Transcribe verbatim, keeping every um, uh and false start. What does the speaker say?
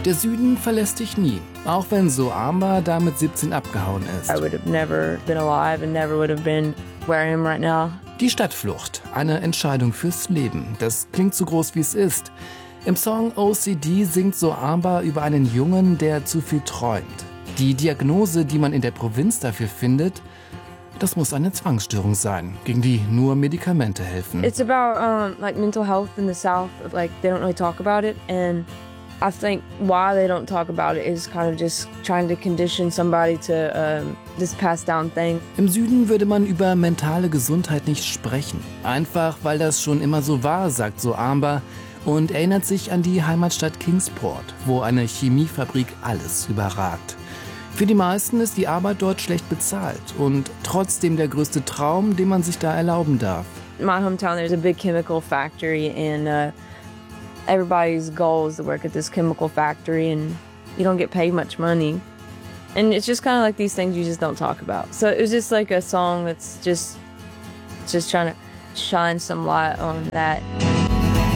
Der Süden verlässt dich nie, auch wenn So Amber da mit siebzehn abgehauen ist. I would have never been alive and never would have been where I am right now. Die Stadtflucht, eine Entscheidung fürs Leben. Das klingt so groß, wie es ist. Im Song O C D singt So Amber über einen Jungen, der zu viel träumt. Die Diagnose, die man in der Provinz dafür findet, das muss eine Zwangsstörung sein, gegen die nur Medikamente helfen. It's about um, like mental health in the South. Like they don't really talk about it, and I think why they don't talk about it is kind of just trying to condition somebody to um, this passed down thing. Im Süden würde man über mentale Gesundheit nicht sprechen. Einfach, weil das schon immer so war, sagt So Amber und erinnert sich an die Heimatstadt Kingsport, wo eine Chemiefabrik alles überragt. Für die meisten ist die Arbeit dort schlecht bezahlt und trotzdem der größte Traum, den man sich da erlauben darf. In my hometown, there's a big chemical factory, and uh, everybody's goal is to work at this chemical factory, and you don't get paid much money. And it's just kind of like these things you just don't talk about. So it was just like a song that's just, just trying to shine some light on that.